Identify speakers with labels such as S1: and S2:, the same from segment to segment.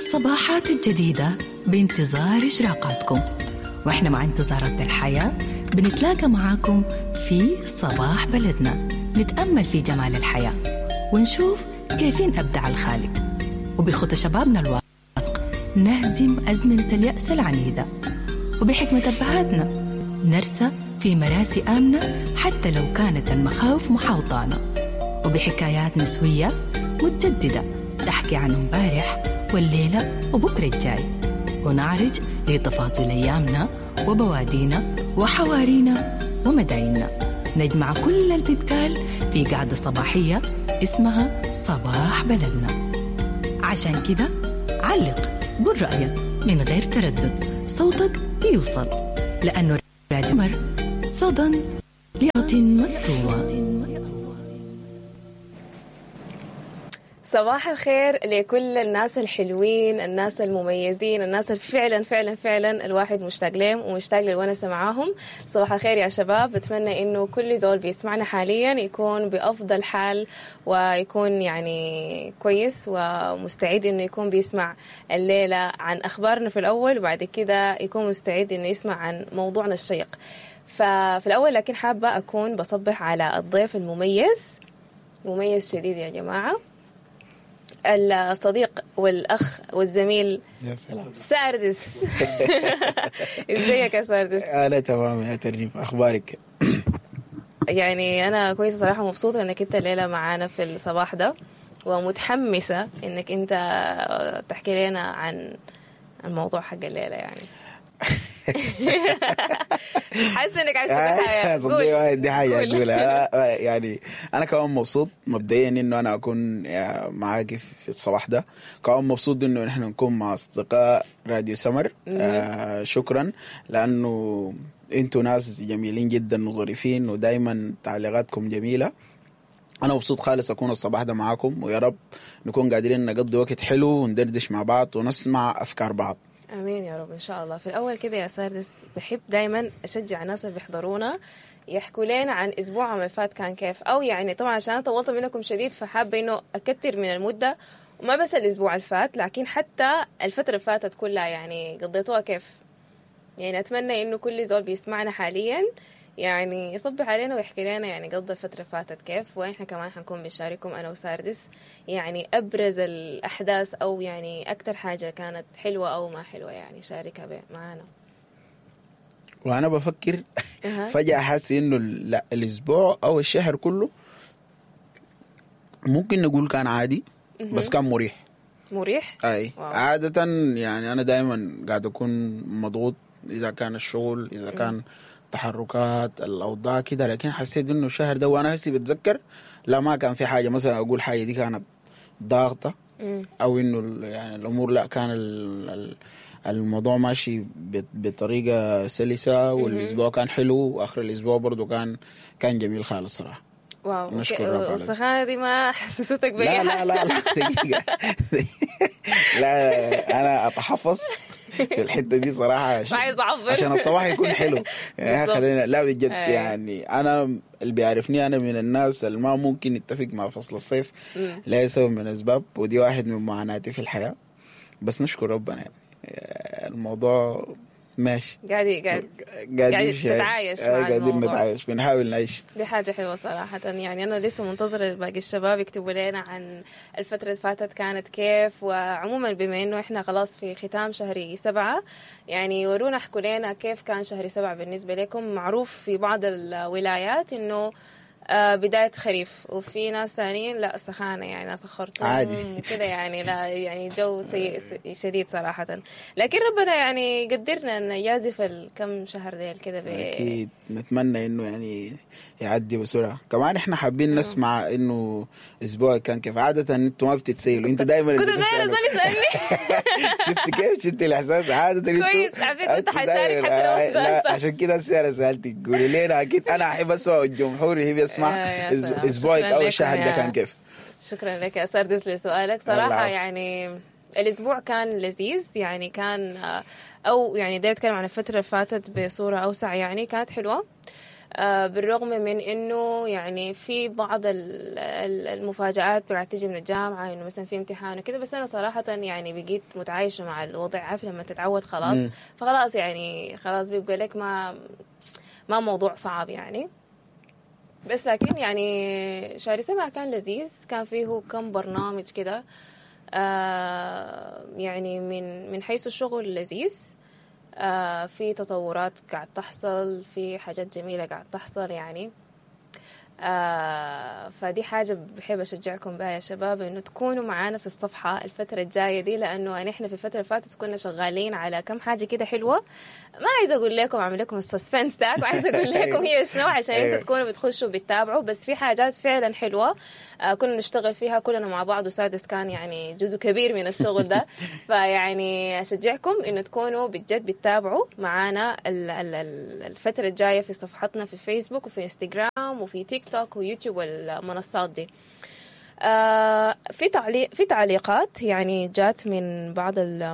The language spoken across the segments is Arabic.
S1: الصباحات الجديدة بانتظار إشراقاتكم، وإحنا مع انتظارات الحياة بنتلاقى معاكم في صباح بلدنا، نتأمل في جمال الحياة ونشوف كيفين أبدع الخالق، وبخطى شبابنا الواثق نهزم أزمنة اليأس العنيدة، وبحكمة أبهاتنا نرسى في مراسي آمنة حتى لو كانت المخاوف محاوطانا، وبحكايات نسوية متجددة تحكي عن امبارح والليلة وبكرة الجاي، ونعرج لتفاصيل أيامنا وبوادينا وحوارينا ومدايننا، نجمع كل اللي بيتقال في قعدة صباحية اسمها صباح بلدنا. عشان كده علق، قل رأيك من غير تردد، صوتك يوصل، لأنه رادمر صدى لصوت مكتوب.
S2: صباح الخير لكل الناس الحلوين، الناس المميزين، الناس اللي فعلا فعلا فعلا الواحد مشتاق لهم ومشتاق للونسة معاهم. صباح الخير يا شباب، بتمنى انه كل زول بيسمعنا حاليا يكون بأفضل حال ويكون يعني كويس ومستعد انه يكون بيسمع الليلة عن اخبارنا في الاول، وبعد كده يكون مستعد انه يسمع عن موضوعنا الشيق. ففي الاول لكن حابة اكون بصبح على الضيف المميز، مميز شديد يا جماعة، الصديق والأخ والزميل
S3: يا سلام
S2: ساردس. ازيك يا ساردس؟
S3: أنا تمام يا ترنيم، أخبارك؟
S2: يعني أنا كويسة صراحة، مبسوطة إنك أنت الليلة معانا في الصباح ده، ومتحمسة إنك أنت تحكي لنا عن الموضوع حق الليلة. يعني حاسس انك عايز
S3: تقولها دي حاجه اقولها. يعني انا كمان مبسوط مبدئيا انه انا اكون معاك في الصباح ده، كمان مبسوط انه نحن نكون مع اصدقاء راديو سمر. شكرا، لانه انتوا ناس جميلين جدا وظريفين ودايما تعليقاتكم جميله. انا مبسوط خالص اكون الصباح ده معاكم، ويا رب نكون قادرين نقضي وقت حلو وندردش مع بعض ونسمع افكار بعض.
S2: امين يا رب ان شاء الله. في الاول كده يا ساردس، بحب دايما اشجع الناس اللي بيحضرونا يحكوا لنا عن اسبوعهم اللي فات كان كيف، او يعني طبعا عشان طولت منكم شديد فحابه انه اكتر من المده، وما بس الاسبوع اللي فات لكن حتى الفتره اللي فاتت كلها، يعني قضيتوها كيف. يعني اتمنى انه كل زول بيسمعنا حاليا يعني يصبح علينا ويحكي لنا يعني قضى الفترة فاتت كيف، وإحنا كمان حنكون بنشارككم أنا وساردس يعني أبرز الأحداث، أو يعني أكتر حاجة كانت حلوة أو ما حلوة، يعني شاركها معانا.
S3: وأنا بفكر فجأة حاسس إنه الأسبوع أو الشهر كله ممكن نقول كان عادي، بس كان مريح. أي واو. عادة يعني أنا دائما قاعد أكون مضغوط، إذا كان الشغل، إذا كان تحركات الأوضاع كده، لكن حسيت إنه الشهر ده وأنا هسي بتذكر لا ما كان في حاجة مثلا أقول حاجة دي كانت ضاغطة، أو إنه يعني الأمور لا كان الموضوع ماشي بطريقة سلسة، والأسبوع كان حلو، وآخر الأسبوع برضو كان جميل خالص صراحة.
S2: واو، السخانة دي ما حسستك بأي
S3: حاجة؟ لا دقيقة. لا أنا أتحفظ في الحتة دي صراحة عشان الصباح يكون حلو. يعني خلينا لا بجد، يعني أنا اللي بيعرفني أنا من الناس اللي ما ممكن يتفق مع فصل الصيف لا سبب من أسباب، ودي واحد من معاناتي في الحياة، بس نشكر ربنا يعني الموضوع ماشي،
S2: قاعد تتعايش مع
S3: قاعدين
S2: الموضوع،
S3: نتعايش، بنحاول نعيش.
S2: دي حاجة حلوة صراحة. يعني أنا لسه منتظرة باقي الشباب يكتبوا لنا عن الفترة اللي فاتت كانت كيف، وعموما بما إنه إحنا خلاص في ختام شهر 7، يعني ورونا احكوا لنا كيف كان شهر 7 بالنسبة لكم. معروف في بعض الولايات إنه بداية خريف، وفي ناس ثانيين لا سخانة، يعني ناس خرطوم كده، يعني لا يعني جو سيء شديد صراحة. لكن ربنا يعني قدرنا أن يازف الكم شهر ديل كده
S3: أكيد نتمنى إنه يعني يعدي بسرعة. كمان إحنا حابين نسمع إنه أسبوع كان كيف. عادة أنتوا ما بتتسألوا، أنتوا دايما
S2: كنت دايما تسألني.
S3: شفت كيف؟ شفت الإحساس؟ عادة
S2: كويس، عارفين أنت حشارك حتى لو
S3: لا عشان كده سألتك قولي لنا. أكيد أنا أحب أسمع الجمهور يحب يسمع اسبوعك او الشهر ده كان كيف.
S2: شكرا لك يا ساردس لسؤالك صراحه. يعني الاسبوع كان لذيذ، يعني كان او يعني ده يتكلم عن الفتره اللي فاتت بصوره اوسع، يعني كانت حلوه. بالرغم من انه يعني في بعض المفاجآت قاعد تجي من الجامعة، انه مثلا في امتحان وكده، بس انا صراحة يعني بقيت متعايشة مع الوضع. عارف لما تتعود خلاص فخلاص يعني خلاص بيبقى لك ما موضوع صعب يعني. بس لكن يعني شهر 7 كان لذيذ، كان فيه كم برنامج كده يعني من حيث الشغل لذيذ، في تطورات قاعد تحصل، في حاجات جميلة قاعد تحصل يعني. فدي حاجة بحب أشجعكم بها يا شباب، إنه تكونوا معانا في الصفحة الفترة الجاية دي، لأنه نحن في الفترة اللي فاتت كنا شغالين على كم حاجة كده حلوة. ما عايزة أقول لكم أعمل لكم السسبنس داك، وعايزة أقول لكم هي شنو عشان أنتوا تكونوا بتخشوا بتتابعوا. بس في حاجات فعلا حلوة كنا نشتغل فيها كلنا مع بعض، وسادس كان يعني جزء كبير من الشغل ده. فيعني أشجعكم إنه تكونوا بجد بتتابعوا معانا الفترة الجاية في صفحتنا في فيسبوك وفي انستغرام وفي تيك توك ويوتيوب والمنصات دي. في تعليقات يعني جات من بعض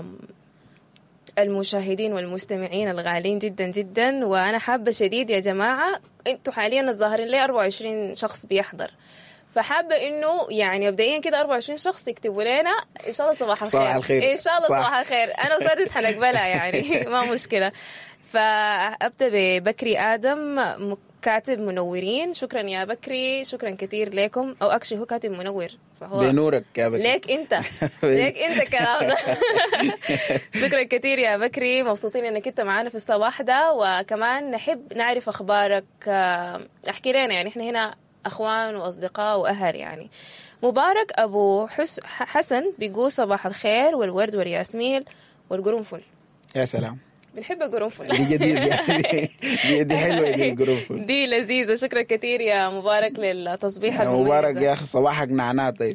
S2: المشاهدين والمستمعين الغالين جدا جدا، وأنا حابة شديد يا جماعة، انتوا حاليا الظاهرين لي 24 شخص بيحضر، فحابة إنه يعني مبدئيا كده 24 شخص يكتبوا لنا إن شاء الله صباح الخير.
S3: صباح الخير
S2: إن شاء الله صباح الخير. أنا وسادس حنقبلها يعني ما مشكلة. فأبدأ ببكري آدم كاتب منورين. شكرا يا بكري، شكرا كثير لكم. أو أكشي هو كاتب منور، فهو
S3: بنورك يا بكري.
S2: ليك أنت كلام ده. شكرا كثير يا بكري، مبسوطين إنك أنت معانا في الصباح ده، وكمان نحب نعرف أخبارك. احكي لنا يعني، إحنا هنا أخوان وأصدقاء وأهل يعني. مبارك أبو حسن بيقول صباح الخير والورد والياسمين والقرنفل.
S3: يا سلام،
S2: بنحب القرنفل.
S3: دي جديد دي حلوة دي القرنفل،
S2: دي لذيذة. شكرا كثير يا مبارك للتصبيح المميزة.
S3: مبارك يا أخي صباحك نعناع. طيب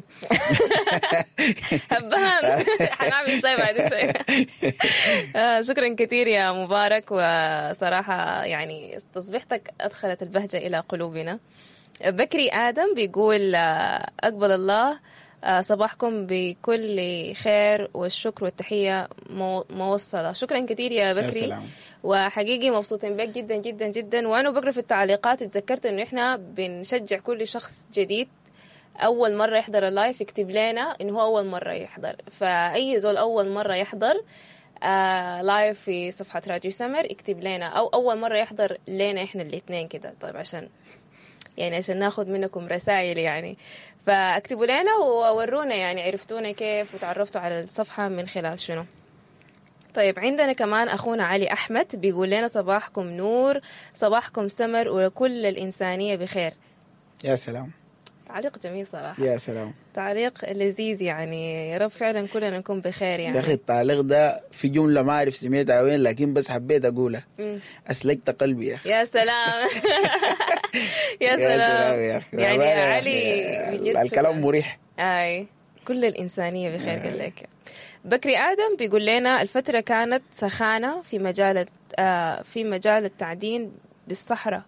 S2: هبهان حنعمل شاي بعد شوي. شكرا كثير يا مبارك، وصراحة يعني تصبيحتك أدخلت البهجة إلى قلوبنا. بكري آدم بيقول أقبل الله صباحكم بكل خير والشكر والتحية موصلة. شكرا كثير يا بكري، وحقيقي مبسوطين بك جدا جدا جدا. وأنا بقرأ في التعليقات اتذكرت إنه إحنا بنشجع كل شخص جديد أول مرة يحضر اللايف يكتب لنا إنه هو أول مرة يحضر. فأي زول أول مرة يحضر لايف في صفحة راديو سمر يكتب لنا، أو أول مرة يحضر لنا إحنا الاثنين كده. طيب عشان ناخد منكم رسائل يعني، فاكتبوا لنا وورونا يعني عرفتونا كيف وتعرفتوا على الصفحة من خلال شنو. طيب عندنا كمان أخونا علي أحمد بيقول لنا صباحكم نور، صباحكم سمر، وكل الإنسانية بخير.
S3: يا سلام،
S2: تعليق جميل صراحة.
S3: يا سلام،
S2: تعليق لذيذ يعني. يا رب فعلا كلنا نكون بخير يعني.
S3: يا أخي التعليق ده في جملة ما أعرف سميتها وين، لكن بس حبيت أقولها. أسلكت قلبي يا أخي.
S2: يا سلام. يا سلام
S3: يا أخي.
S2: يعني يا علي
S3: الكلام مريح.
S2: أي كل الإنسانية بخير قال لك. بكري آدم بيقول لنا الفترة كانت سخانة في مجال التعدين بالصحراء.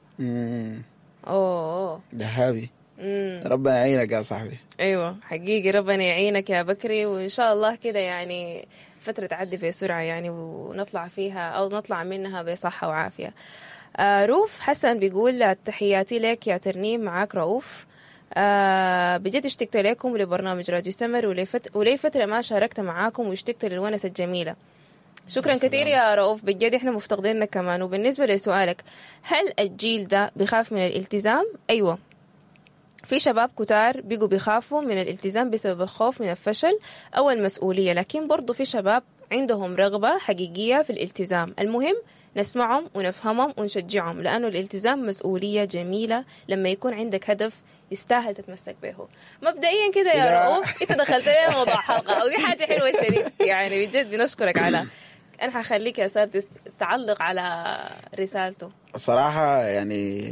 S2: أوه
S3: دهابي. ربنا يعينك يا صاحبي.
S2: أيوة حقيقي ربنا يعينك يا بكري، وإن شاء الله كده يعني فترة تعدي بسرعة يعني، ونطلع فيها أو نطلع منها بصحة وعافية. روف حسن بيقول تحياتي لك يا ترنيم، معاك رؤوف. بجد اشتقت لكم لبرنامج راديو سمر، ولي فترة ما شاركت معاكم واشتقت للونسة الجميلة. شكرا كثير يا رؤوف، بجد احنا مفتقدينك كمان. وبالنسبة لسؤالك، هل الجيل ده بيخاف من الالتزام؟ أيوة، في شباب كتار بيقوا بيخافوا من الالتزام بسبب الخوف من الفشل أو المسؤولية، لكن برضو في شباب عندهم رغبة حقيقية في الالتزام. المهم نسمعهم ونفهمهم ونشجعهم، لأنه الالتزام مسؤولية جميلة لما يكون عندك هدف يستاهل تتمسك به. مبدئيا كده يا رؤوف انت دخلت لنا موضوع حلقة، ودي حاجة حلوة شديد يعني. بجد بنشكرك على، أنا هخليك يا سادس تعلق على رسالته.
S3: صراحة يعني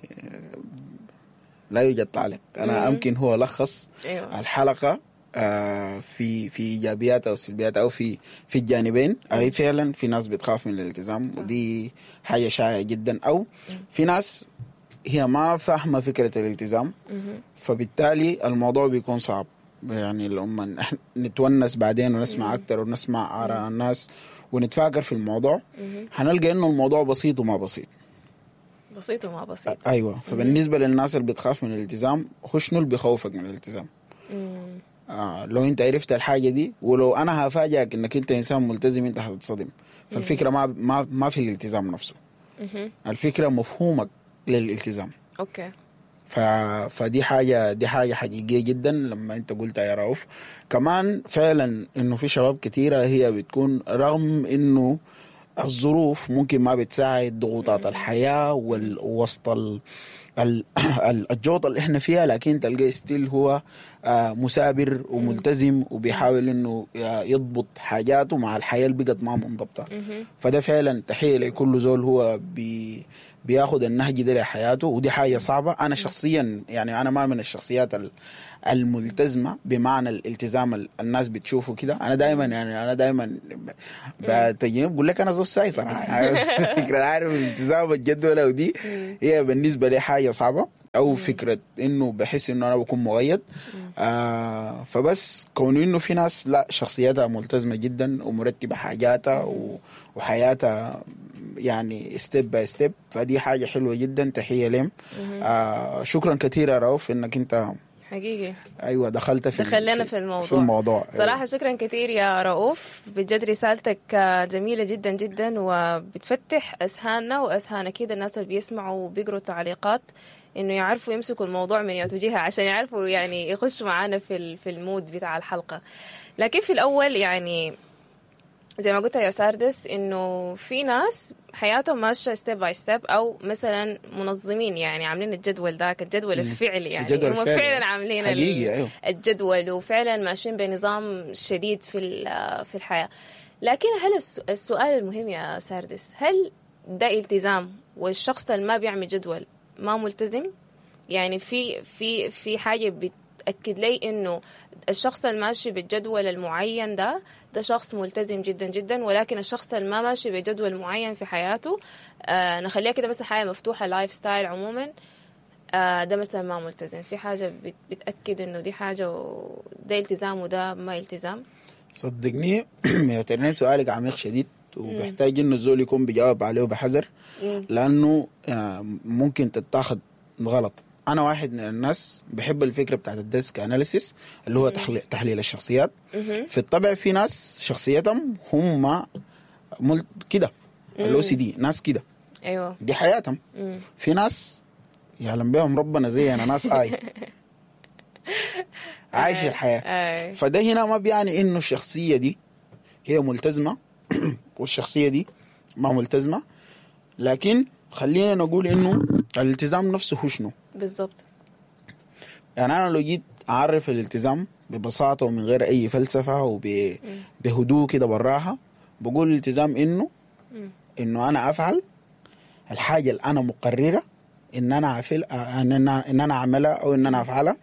S3: لا يوجد تعليق. أنا أمكن هو لخص الحلقة في إيجابيات أو سلبيات أو في الجانبين. أي فعلا في ناس بتخاف من الالتزام، ودي حاجة شائعة جدا. أو في ناس هي ما فاهمة فكرة الالتزام، فبالتالي الموضوع بيكون صعب يعني. لما نتونس بعدين ونسمع أكتر ونسمع آراء الناس ونتفاكر في الموضوع، هنلقى إنه الموضوع بسيط وما بسيط.
S2: بسيط وما بسيط.
S3: ايوه. فبالنسبه للناس اللي بتخاف من الالتزام، هو شنو اللي بيخوفك من الالتزام؟ لو انت عرفت الحاجه دي، ولو انا هفاجئك انك انت انسان ملتزم، انت هتتصدم. فالفكره ما في الالتزام نفسه، الفكره مفهومك للالتزام.
S2: اوكي.
S3: فدي حاجه حقيقيه جدا لما انت قلتها يا رؤوف. كمان فعلا انه في شباب كثيره هي بتكون رغم انه الظروف ممكن ما بتساعد، ضغوطات الحياه ووسط الجوطة اللي احنا فيها، لكن تلقى ستيل هو مثابر وملتزم وبيحاول انه يضبط حاجاته مع الحياة اللي بقت ما منضبطة. فده فعلا تحية لكل زول هو بياخد النهج ده لحياته، ودي حاجة صعبة. انا شخصيا يعني انا ما من الشخصيات الملتزمة بمعنى الالتزام الناس بتشوفه كده. انا دائما بتجيب بقول لك انا زول ساي صراحة. فكرة عارف الالتزام الجدول ودي هي بالنسبة لي حاجة صعبة، او فكرة انه بحس انه انا بكون مغيد. فبس كونه انه في ناس لا شخصياتها ملتزمة جدا ومرتبة حاجاتها وحياتها يعني ستيب باي ستيب، فدي حاجة حلوة جدا. تحية لهم. شكرا كثير يا رؤوف انك انت
S2: حقيقي
S3: ايوه دخلنا في الموضوع.
S2: صراحه شكرا كثير يا رؤوف، بجد رسالتك جميله جدا جدا، وبتفتح اذهاننا واذهان اكيد الناس اللي بيسمعوا وبيقروا التعليقات انه يعرفوا يمسكوا الموضوع من يوجهها عشان يعرفوا يعني يخشوا معانا في المود بتاع الحلقه. لكن في الاول يعني زي ما قلت يا ساردس انه في ناس حياتهم ماشيه ستيب باي ستيب، او مثلا منظمين يعني عاملين الجدول ذاك الجدول الفعلي، يعني هم فعلا عاملين
S3: أيوه.
S2: الجدول وفعلا ماشيين بنظام شديد في الحياه. لكن هل السؤال المهم يا ساردس، هل ده التزام والشخص اللي ما بيعمل جدول ما ملتزم؟ يعني في حاجه بتاكد لي انه الشخص الماشي بالجدول المعين ده شخص ملتزم جدا جدا، ولكن الشخص اللي ما ماشي بجدول معين في حياته نخليها كده بس حياة مفتوحة لايف ستايل عموما، ده مثلا ما ملتزم. في حاجة بتأكد انه دي حاجة ده التزام وده ما التزام؟
S3: صدقني يا سؤالك عميق شديد وبيحتاج انه الزول يكون بيجاوب عليه بحذر، لانه ممكن تتاخد غلط. انا واحد من الناس بحب الفكره بتاعت الديسك اناليسيس اللي هو تحليل الشخصيات. في الطبع في ناس شخصيتهم هم كده الاو سي دي، ناس كده
S2: ايوه
S3: دي حياتهم. في ناس يعلم بهم ربنا زي انا ناس عايش الحياه. فده هنا ما بيعني انه الشخصيه دي هي ملتزمه والشخصيه دي ما ملتزمه، لكن خلينا نقول انه الالتزام نفسه هو شنو
S2: بالضبط.
S3: يعني انا لو جيت اعرف الالتزام ببساطه ومن غير اي فلسفه وبهدوء كده براها، بقول الالتزام انه انا افعل الحاجه اللي انا مقرره ان انا ان انا اعملها او ان انا افعلها،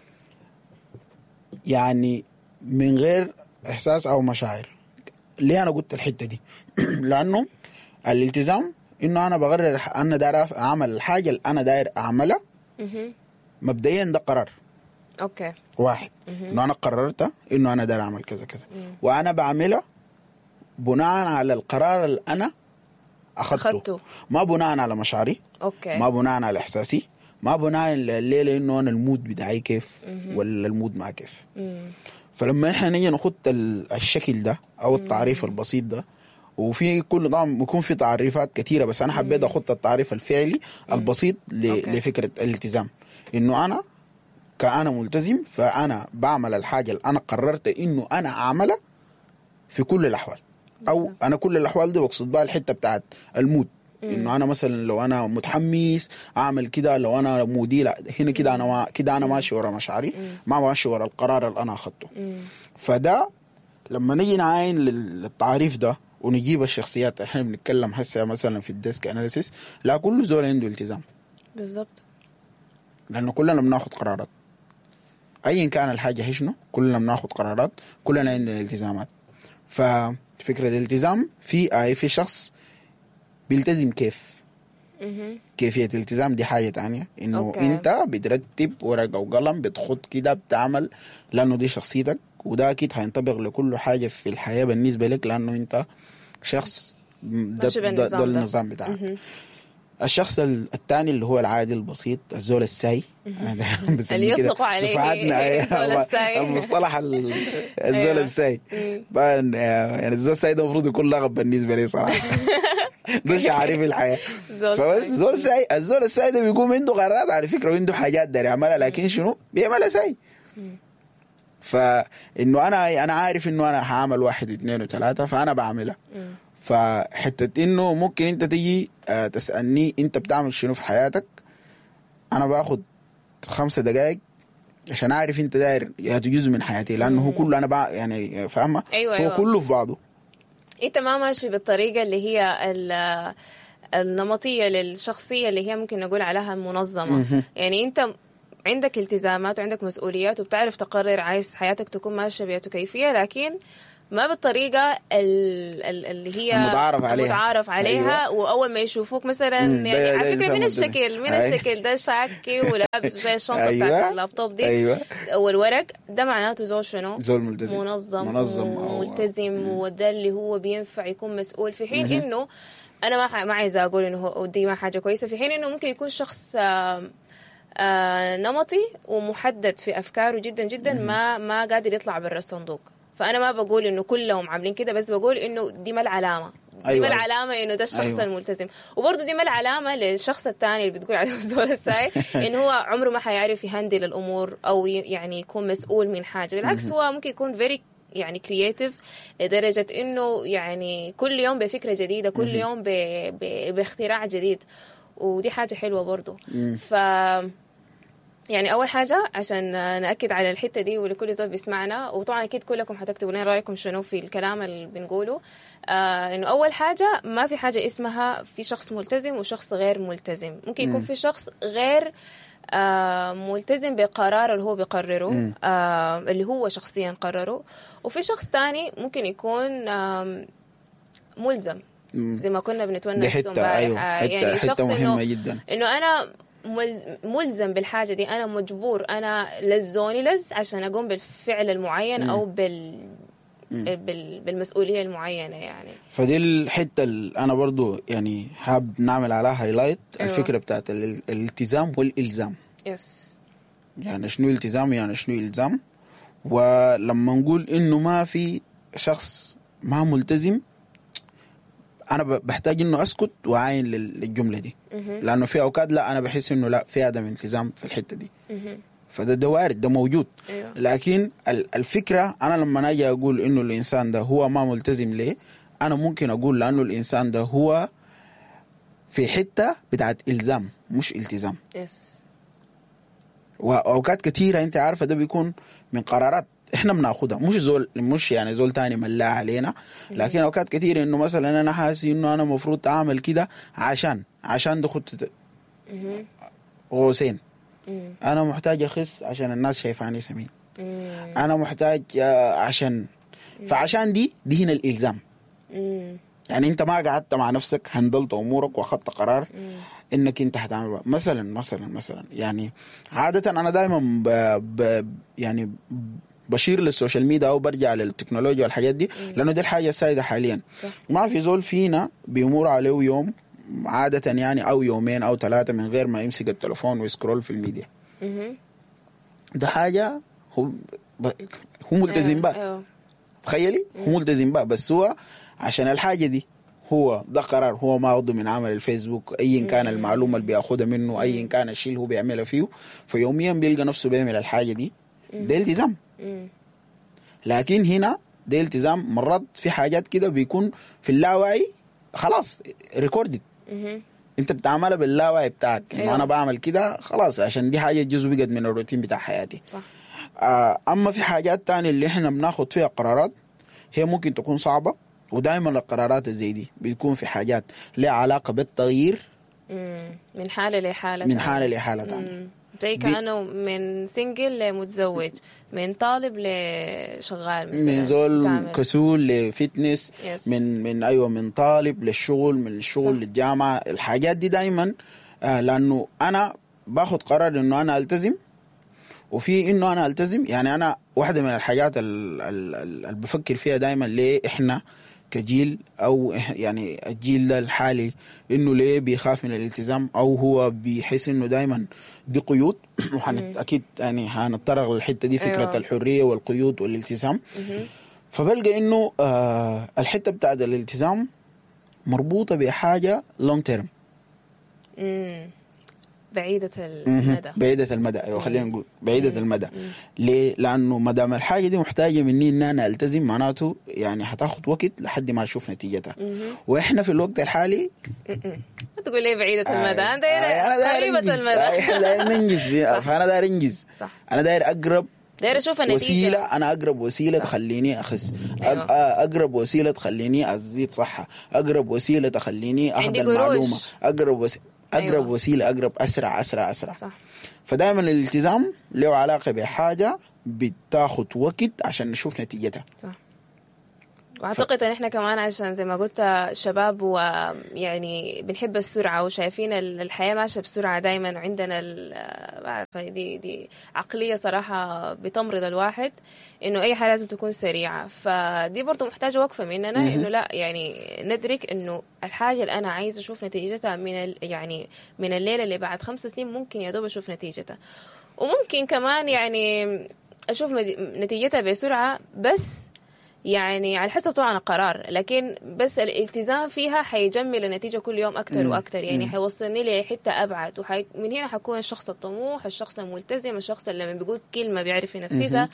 S3: يعني من غير احساس او مشاعر. ليه انا قلت الحته دي؟ لانه الالتزام انه انا بقرر انا داير اعمل الحاجه اللي انا داير اعملها. مبدئيا ده قرار
S2: اوكي
S3: واحد، انه انا قررت انه انا داير اعمل كذا كذا، وانا بعملها بناء على القرار اللي انا اخذته، ما بناء على مشاعري،
S2: اوكي
S3: ما بناء على احساسي، ما بناء الليله انه انا المود بتاعي كيف ولا المود ما كيف. فلما احنا نيجي ناخد الشكل ده او التعريف البسيط ده، وفي كل طبعا بيكون في تعريفات كثيره، بس انا حبيت اخد التعريف الفعلي البسيط لفكره الالتزام، انه انا كأنا ملتزم فانا بعمل الحاجه اللي انا قررت انه انا اعملها في كل الاحوال. او انا كل الاحوال دي بقصد بها الحته بتاعت المود، انه انا مثلا لو انا متحمس اعمل كده، لو انا مودي لا هنا كده انا ماشي ورا مشاعري، ما ماشي ورا القرار اللي انا اخذته. فده لما نيجي نعاين للتعريف ده ونجيب الشخصيات، احنا بنتكلم هسه مثلا في الديسك اناليسيس، لا كل زول عنده التزام بالضبط، لانه كلنا بناخد قرارات ايا كان الحاجه هي شنو، كلنا بناخد قرارات، كلنا عندنا التزامات. ففكره الالتزام في شخص بيلتزم كيفيه الالتزام دي حاجه تانية، انه انت بترتب ورقه وقلم بتخط كده بتعمل، لانه دي شخصيتك، وده اكيد هينطبق لكل حاجه في الحياه بالنسبه لك، لانه انت شخص ده النظام بتاعك. الشخص الثاني اللي هو العادي البسيط، الزول الساي
S2: اللي يطلقوا عليه
S3: المصطلح الزول الساي. يعني الزول الساي ده المفروض يكون لغب بالنسبه لي صراحه. ده شعاري في الحياه. فبس الزول الساي ده بيكون عنده قرارات على فكره وعنده حاجات داري يعملها، لكن شنو بيعملها ساي. فانه انا عارف انه انا هعمل 1 2 3 فانا بعملها. فحتة انه ممكن انت تيجي تسألني انت بتعمل شنو في حياتك، انا باخد 5 دقائق عشان اعرف انت داير جزء من حياتي، لانه هو كله انا يعني فاهمه.
S2: أيوة.
S3: هو كله في بعضه.
S2: انت ما ماشي بالطريقة اللي هي النمطية للشخصية اللي هي ممكن نقول عليها منظمة. يعني انت عندك التزامات وعندك مسؤوليات وبتعرف تقرر عايز حياتك تكون ماشية بكيفية، لكن ما بالطريقة اللي هي المتعارف عليها. أيوة. وأول ما يشوفوك مثلا يعني على فكرة من الشكل ده شاكي ولابس زي الشنطة أيوة. بتاعت اللابتوب دي أيوة. والورق ده معناته زول شنو؟
S3: زول
S2: منظم وملتزم، وده اللي هو بينفع يكون مسؤول، في حين إنه أنا ما عايزة أقول إنه دي ما حاجة كويسة، في حين إنه ممكن يكون شخص نمطي ومحدد في أفكاره جدا جدا، ما قادر يطلع برا الصندوق. فأنا ما بقول إنه كلهم عاملين كده، بس بقول إنه دي ما العلامة. دي ما العلامة إنه ده الشخص الملتزم. وبرضه دي ما العلامة للشخص الثاني اللي بتقول عليه زول الساي إنه هو عمره ما حيعرف يهندل الأمور أو يعني يكون مسؤول من حاجة. بالعكس هو ممكن يكون يعني كرياتيف لدرجة إنه يعني كل يوم بفكرة جديدة، كل يوم باختراع جديد، ودي حاجة حلوة برضه. يعني أول حاجة عشان نأكد على الحتة دي ولكل زول بيسمعنا، وطبعا أكيد كلكم هتكتبوا لنا رأيكم شنو في الكلام اللي بنقوله، إنه أول حاجة ما في حاجة اسمها في شخص ملتزم وشخص غير ملتزم. ممكن يكون في شخص غير ملتزم بقرار اللي هو بيقرره، اللي هو شخصيا قرره، وفي شخص تاني ممكن يكون ملزم زي ما كنا بنتونس امبارح.
S3: أيوة. يعني شخص
S2: إنه أنا ملزم بالحاجة دي، أنا مجبور، أنا لزوني عشان أقوم بالفعل المعين أو بالمسؤولية المعينة يعني.
S3: فدي الحتة اللي أنا برضو يعني حاب نعمل عليها هايلايت. أيوة. الفكرة بتاعت الالتزام والإلزام.
S2: يس.
S3: يعني شنو التزام يعني شنو إلزام. ولما نقول إنه ما في شخص ما ملتزم، أنا بحتاج إنه أسكت وعاين للجملة دي، لأنه في أوقات لا أنا بحس إنه لا في عدم التزام في الحتة دي. فده وارد، ده موجود.
S2: أيوة.
S3: لكن الفكرة أنا لما أجي أقول إنه الإنسان ده هو ما ملتزم ليه، أنا ممكن أقول لأنه الإنسان ده هو في حتة بتاعت إلزام مش التزام. وأوقات كثيرة أنت عارفة ده بيكون من قرارات احنا بناخدها، مش يعني زول تاني ملا علينا، لكن اوقات كثير انه مثلا انا حاسس انه انا مفروض اعمل كده عشان ده خطة غوسين، انا محتاج اخس عشان الناس شايفاني سمين، انا محتاج فعشان دي هنا الالزام. يعني انت ما قعدت مع نفسك هندلت امورك واخدت قرار انك انت هتعمل مثلا يعني عادة انا دائما يعني بشير للسوشيال ميديا او برجع للتكنولوجيا والحاجات دي، لانه دي الحاجه السائده حاليا.
S2: صح.
S3: ما في زول فينا بيمر عليه يوم عاده يعني او يومين او 3 من غير ما يمسك التلفون ويسكرول في الميديا. ده حاجه هو ملتزم بقى. تخيلي هو ملتزم بقى، بس هو عشان الحاجه دي هو ده قرار هو ما أخذه من عمل الفيسبوك، أي كان المعلومة اللي بياخدها منه، أي كان الشيء اللي هو بيعملها فيه، فيوميا بيلقى نفسه بيعمل الحاجة دي. ده التزام. لكن هنا ده التزام مرات في حاجات كده بيكون في اللاوعي خلاص ريكوردد، انت بتعملها باللاوعي بتاعك. أيوة. انا بعمل كده خلاص عشان دي حاجة جزء بقت من الروتين بتاع حياتي.
S2: صح.
S3: أما في حاجات تانية اللي احنا بناخد فيها قرارات هي ممكن تكون صعبة، ودائما القرارات زي دي بتكون في حاجات لها علاقة بالتغيير
S2: من حالة لحالة
S3: تانية.
S2: زي كأنه من سنجل لمتزوج، من طالب لشغال مثلا،
S3: من زول كسول لفتنس، من طالب للشغل، من الشغل للجامعة. الحاجات دي دائما لأنه أنا باخد قرار إنه أنا ألتزم، وفي إنه أنا ألتزم يعني أنا واحدة من الحاجات اللي بفكر فيها دائما ليه إحنا كجيل أو يعني الجيل ده الحالي إنه ليه بيخاف من الالتزام أو هو بيحس إنه دايما دي قيود. أكيد يعني هنتطرق للحتة دي، فكرة
S2: أيوة.
S3: الحرية والقيود والالتزام. فبلقى إنه الحتة بتاعت الالتزام مربوطة بحاجة long term،
S2: بعيدة المدى.
S3: بعيدة المدى، أيوة خلينا نقول بعيدة المدى. ليه؟ لأنه ما دام الحاجة دي محتاجة مني إن أنا ألتزم، معناته يعني هتاخد وقت لحد ما أشوف نتيجتها. وإحنا في الوقت الحالي
S2: تقول لي بعيدة المدى، أنا داير قريبة المدى.
S3: أنا داير ننجز فيها، فأنا داير أنجز. أنا داير أقرب،
S2: داير أشوف النتيجة.
S3: وسيلة، أنا أقرب وسيلة تخليني أخس.
S2: أيوة.
S3: أقرب وسيلة تخليني أزيد صحة، أقرب وسيلة تخليني أخذ المعلومة، أقرب
S2: أيوة.
S3: وسيلة، أقرب أسرع.
S2: صح.
S3: فدائما الالتزام له علاقة بحاجة بتاخد وقت عشان نشوف نتيجتها.
S2: صح. واعتقد ان احنا كمان عشان زي ما قلت شباب ويعني بنحب السرعه وشايفين الحياه ماشيه بسرعه دائما، وعندنا دي عقليه صراحه بتمرض الواحد انه اي حاجه لازم تكون سريعه. فدي برضو محتاجه وقفه مننا انه لا يعني ندرك انه الحاجه اللي انا عايز اشوف نتيجتها يعني من الليله اللي بعد 5 سنين ممكن يا دوب اشوف نتيجتها، وممكن كمان يعني اشوف نتيجتها بسرعه، بس يعني على حسب طبعا القرار، لكن بس الالتزام فيها حيجمل النتيجة كل يوم أكتر وأكتر. يعني حيوصلني لحتة أبعد، من هنا حكون الشخص الطموح، الشخص الملتزم، الشخص اللي لما بيقول كلمة بيعرف ينفذها،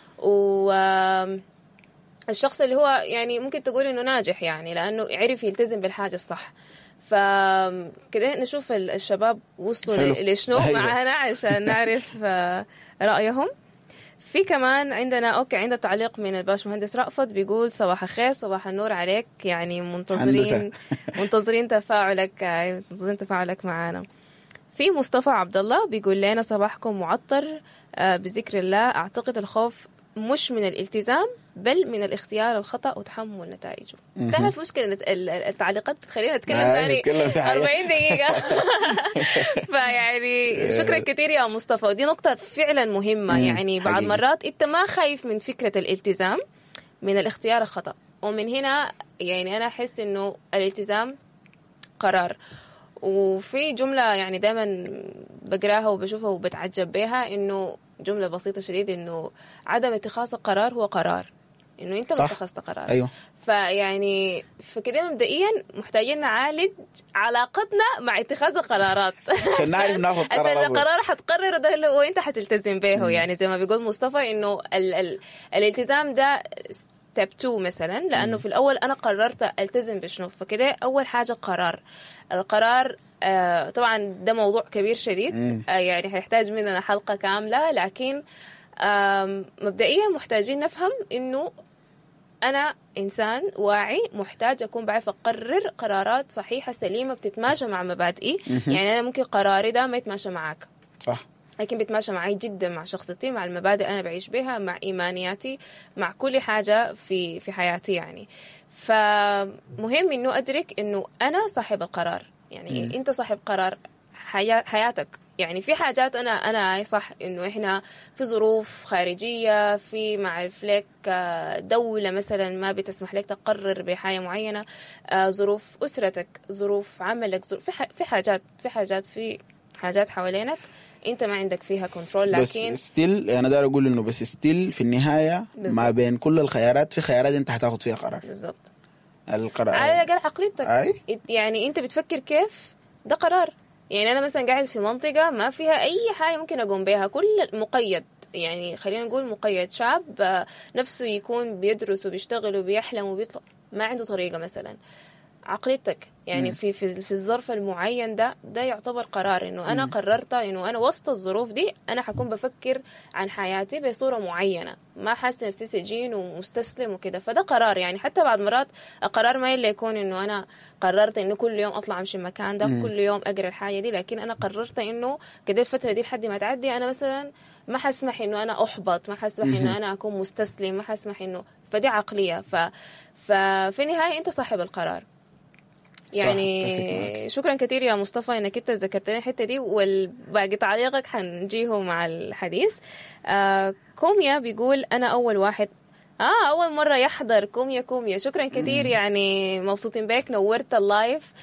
S2: والشخص اللي هو يعني ممكن تقول إنه ناجح يعني لأنه يعرف يلتزم بالحاجة الصح. فكده نشوف الشباب وصلوا لشنو معنا عشان نعرف رأيهم. في كمان عندنا عندنا تعليق من الباش مهندس رأفت بيقول صباح الخير، صباح النور عليك، يعني منتظرين تفاعلك معنا. في مصطفى عبد الله بيقول لنا صباحكم معطر بذكر الله، أعتقد الخوف مش من الالتزام بل من الاختيار الخطأ وتحمل نتائجه. تعرف مشكلة التعليقات خلينا نتكلم ثاني 40 دقيقة. فيعني شكرا كثير يا مصطفى، ودي نقطة فعلا مهمة. يعني بعض مرات انت ما خايف من فكرة الالتزام، من الاختيار الخطأ. ومن هنا يعني أنا أحس إنه الالتزام قرار. وفي جملة يعني دائما بقراها وبشوفها وبتعجب بها، إنه جملة بسيطة شديد، إنه عدم اتخاذ القرار هو قرار، إنه أنت ما اتخذت قرار.
S3: أيوه.
S2: فيعني فكده مبدئيا محتاجين نعالج علاقتنا مع اتخاذ القرارات
S3: عشان نعرف ناخذ قرار،
S2: عشان القرار حتقرر ده وانت حتلتزم به. يعني زي ما بيقول مصطفى انه الالتزام ده ستيب 2 مثلا، لانه في الاول انا قررت التزم بشنو، فكده اول حاجه القرار طبعا ده موضوع كبير شديد، يعني هيحتاج مننا حلقه كامله، لكن مبدئيا محتاجين نفهم انه أنا إنسان واعي محتاج أكون بعرف أقرر قرارات صحيحة سليمة بتتماشى مع مبادئي. يعني أنا ممكن قراري ده ما يتماشى معك،
S3: صح،
S2: لكن بتماشى معي جدا مع شخصيتي، مع المبادئ أنا بعيش بها، مع إيمانياتي، مع كل حاجة في حياتي. يعني فمهم إنه أدرك إنه أنا صاحب القرار. يعني أنت صاحب قرار حياتك. يعني في حاجات أنا صح إنه إحنا في ظروف خارجية، في معرف لك دولة مثلا ما بتسمح لك تقرر بحاجة معينة، ظروف أسرتك، ظروف عملك، في حاجات حوالينك أنت ما عندك فيها كنترول. لكن
S3: بس ستيل أنا داير أقول إنه بس ستيل في النهاية بالزبط. ما بين كل الخيارات في خيارات أنت هتاخد فيها قرار.
S2: بالضبط.
S3: القرار
S2: على الأقل عقليتك يعني أنت بتفكر كيف، ده قرار. يعني أنا مثلا قاعد في منطقة ما فيها أي حاجة ممكن أقوم بها، كل مقيد. يعني خلينا نقول مقيد، شاب نفسه يكون بيدرس وبيشتغل وبيحلم وبيطلع، ما عنده طريقة مثلا. عقليتك يعني في الظرف المعين ده يعتبر قرار، انه انا قررت انه انا وسط الظروف دي انا حكون بفكر عن حياتي بصورة معينة، ما حاسس نفسي سجين ومستسلم وكده. فده قرار. يعني حتى بعد مرات القرار ما إلا يكون انه انا قررت انه كل يوم اطلع امشي المكان ده، كل يوم اقرا الحاجة دي، لكن انا قررت انه كده الفترة دي لحد ما تعدي انا مثلا ما حسمح انه انا احبط، ما حسمح انه انا اكون مستسلم، ما حسمح انه، فدي عقلية. ففي النهاية انت صاحب القرار. يعني شكرا كثير يا مصطفى انك انت ذكرتني الحته دي، والباقي تعليقك حنجيه مع الحديث. كوميا بيقول انا اول واحد أول مرة يحضر كوميا. شكرا كثير يعني مبسوطين بك، نورت اللايف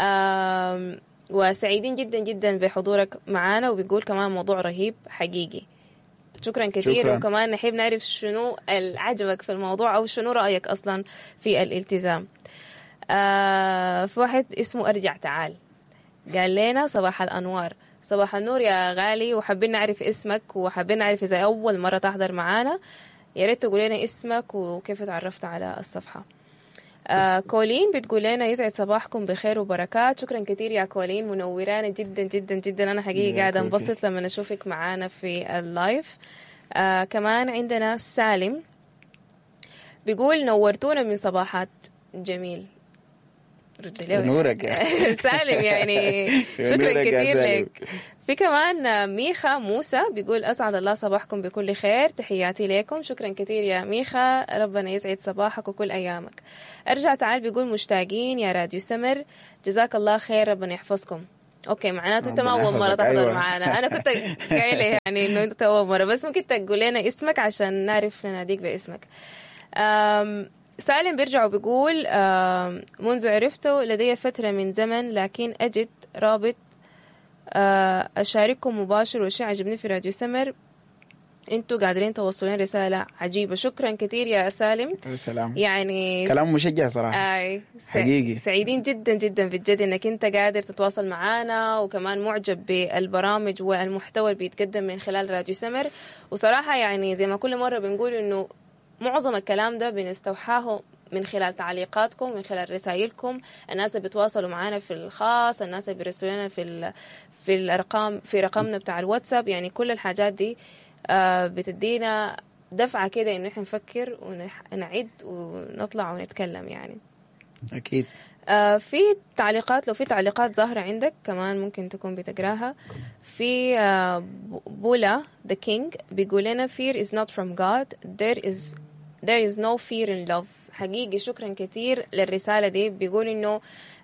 S2: وسعيدين جدا جدا بحضورك معنا، وبيقول كمان موضوع رهيب حقيقي. شكرا كثير.
S3: شكرا.
S2: وكمان نحب نعرف شنو عجبك في الموضوع أو شنو رأيك أصلا في الالتزام. في واحد اسمه أرجع تعال قال لنا صباح الأنوار. صباح النور يا غالي، وحابين نعرف اسمك، وحابين نعرف إذا أول مرة تحضر معانا يا ريت تقول لنا اسمك وكيف تعرفت على الصفحة. كولين بتقول لنا يسعد صباحكم بخير وبركات. شكرا كثير يا كولين، منورانا جدا جدا جدا. أنا حقيقي قاعدة انبسط لما أشوفك معانا في اللايف. كمان عندنا سالم بيقول نورتونا من صباحات جميل.
S3: نورك يا
S2: سالم يعني شكرا كثير لك. في كمان ميخا موسى بيقول أسعد الله صباحكم بكل خير، تحياتي لكم. شكرا كثير يا ميخا، ربنا يسعد صباحك وكل أيامك. أرجع تعال بيقول مشتاقين يا راديو سمر، جزاك الله خير، ربنا يحفظكم. أوكي معناته أنت ما أول مرة تحضر. أيوة. معنا أنا كنت قايلة يعني إنه أنت أول مرة، بس ممكن تقول لنا اسمك عشان نعرف نناديك باسمك. سالم بيرجع وبيقول منذ عرفته لدي فترة من زمن، لكن أجد رابط أشارككم مباشر، وشيء عجبني في راديو سمر انتوا قادرين توصلين رسالة عجيبة. شكرا كثير يا سالم.
S3: السلام.
S2: يعني
S3: كلام مشجع صراحة. حقيقي
S2: سعيدين جدا جدا بجد انك انت قادر تتواصل معنا، وكمان معجب بالبرامج والمحتوى اللي بيتقدم من خلال راديو سمر. وصراحة يعني زي ما كل مرة بنقول انه معظم الكلام ده بنستوحاه من خلال تعليقاتكم، من خلال رسائلكم، الناس اللي بتواصلوا معنا في الخاص، الناس اللي بيرسلونا في الارقام، في رقمنا بتاع الواتساب. يعني كل الحاجات دي بتدينا دفعة كده إنه إحنا نفكر ونعد ونطلع ونتكلم يعني.
S3: أكيد.
S2: في تعليقات، لو في تعليقات ظاهرة عندك كمان ممكن تكون بتقراها. في بولا the king بيقول لنا fear is not from God, there is no fear in love. حقيقي شكرا كتير للرسالة دي. بيقول إنه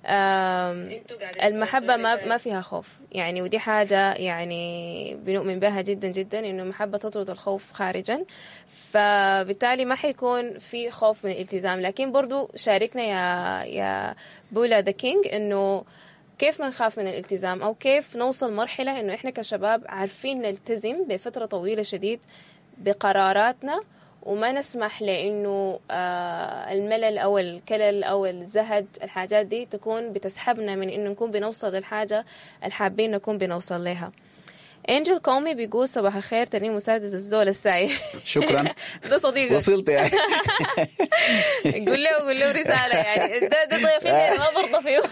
S2: المحبة ما فيها خوف يعني، ودي حاجة يعني بنؤمن بها جدا جدا، إنه المحبة تطرد الخوف خارجا، فبالتالي ما حيكون في خوف من الالتزام. لكن برضو شاركنا يا بولا ذا كينج إنه كيف ما نخاف من الالتزام، أو كيف نوصل مرحلة إنه إحنا كشباب عارفين نلتزم بفترة طويلة شديد بقراراتنا، وما نسمح لأنه الملل أو الكلل أو الزهد، الحاجات دي تكون بتسحبنا من إنه نكون بنوصل للحاجة الحابين نكون بنوصل لها. أنجل كومي بيقول صباح الخير، ترنيم مساعدة الزول الساي.
S3: شكرا.
S2: ده صديقك.
S3: وصلت يعني.
S2: قول له رسالة يعني، ده ضيفين ما برضى فيه.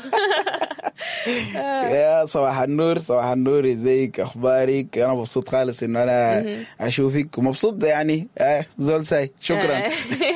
S3: يا صباح النور، صباح النور، ازيك، اخبارك؟ انا مبسوط خالص انه انا اشوفك، ومبسوط يعني زول ساي. شكرا.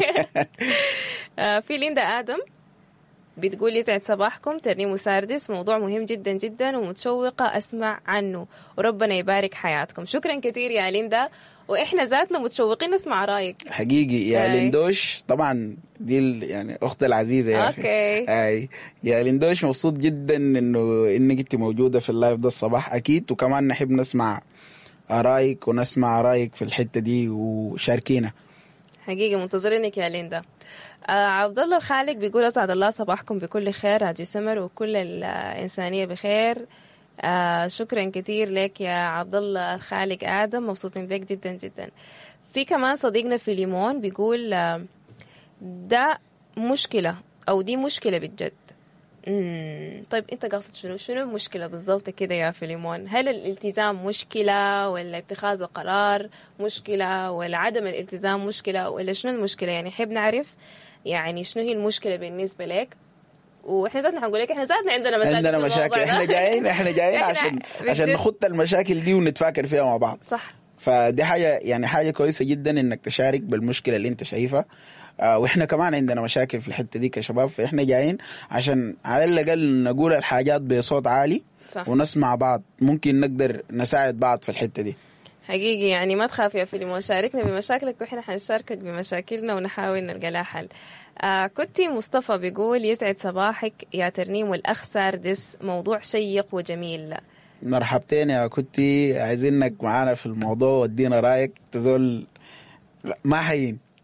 S2: في ليندا آدم بتقول يسعد صباحكم، ترنيم وساردس، موضوع مهم جدا جدا ومتشوقة أسمع عنه، وربنا يبارك حياتكم. شكرا كثير يا ليندا، وإحنا ذاتنا متشوقين نسمع رأيك.
S3: حقيقي يا ليندوش، طبعا دي يعني أختي العزيزة يا أخي.
S2: أوكي.
S3: يا ليندوش، مبسوط جدا إنك أنت موجودة في اللايف ده الصباح أكيد، وكمان نحب نسمع رأيك ونسمع رأيك في الحتة دي، وشاركينا.
S2: حقيقي منتظرينك يا ليندا. عبد الله الخالق بيقول أسعد الله صباحكم بكل خير، راديو سمر وكل الإنسانية بخير. شكرا كتير لك يا عبد الله الخالق آدم، مبسوطين بك جدا جدا. في كمان صديقنا في ليمون بيقول ده مشكلة أو دي مشكلة بالجد. طيب أنت قاصد شنو مشكلة بالضبط كده يا فيليمون؟ هل الالتزام مشكلة، ولا اتخاذ القرار مشكلة، ولا عدم الالتزام مشكلة، ولا شنو المشكلة؟ يعني حب نعرف يعني شنو هي المشكلة بالنسبة لك. واحنا ذاتنا حنقول لك احنا ذاتنا عندنا مشاكل.
S3: احنا جايين عشان نخط المشاكل دي ونتفاكر فيها مع بعض.
S2: صح.
S3: فدي حاجة كويسة جدا انك تشارك بالمشكلة اللي انت شايفها. واحنا كمان عندنا مشاكل في الحتة دي كشباب، فاحنا جايين عشان على الأقل نقول الحاجات بصوت عالي.
S2: صح.
S3: ونسمع بعض، ممكن نقدر نساعد بعض في الحتة دي.
S2: حقيقي يعني ما تخاف يا فيلم، وشاركنا بمشاكلك واحنا حنشاركك بمشاكلنا ونحاول نلقى لها حل. كنتي مصطفى بيقول يسعد صباحك يا ترنيم والأخ ساردس، موضوع شيق وجميل.
S3: مرحبتين يا كنتي، عايزينك معانا في الموضوع، ودينا رأيك. تزول ما حين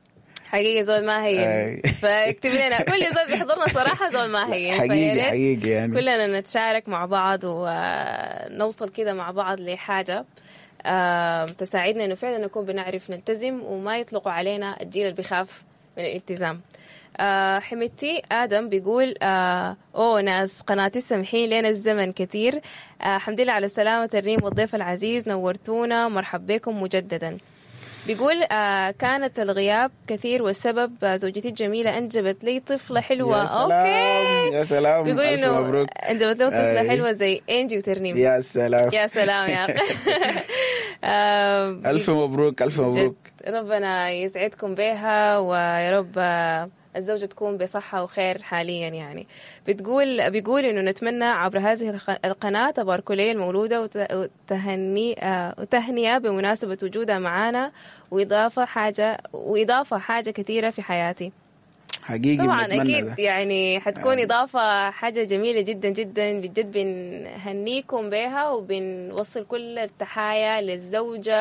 S2: حقيقي زول ما هين. فاكتب لنا كل زول بيحضرنا صراحة زول ما هين.
S3: حقيقي يعني
S2: كلنا نتشارك مع بعض ونوصل كده مع بعض لحاجة تساعدنا إنه فعلا نكون بنعرف نلتزم وما يطلقوا علينا الجيل اللي بيخاف من الالتزام. حمدتي آدم بيقول ناس قناة السمحين لنا الزمن كتير. الحمد لله على السلامة الريم والضيف العزيز، نورتونا، مرحب بكم مجددا. بيقول كانت الغياب كثير والسبب زوجتي الجميلة أنجبت لي طفلة حلوة.
S3: يا سلام يا سلام،
S2: بيقول إنه أنجبت له طفلة حلوة زي إنجي وترنيم.
S3: يا سلام
S2: يا سلام يا أخي.
S3: ألف مبروك ألف مبروك.
S2: ربنا يسعدكم بها ويا رب الزوجة تكون بصحة وخير حاليا يعني. بيقول إنه نتمنى عبر هذه القناة تبارك لي المولودة وتهنئة بمناسبة وجودها معنا وإضافة حاجة كثيرة في حياتي.
S3: حقيقي
S2: طبعا أكيد يعني حتكون إضافة حاجة جميلة جدا جدا بجد. بنهنيكم بها وبنوصل كل التحايا للزوجة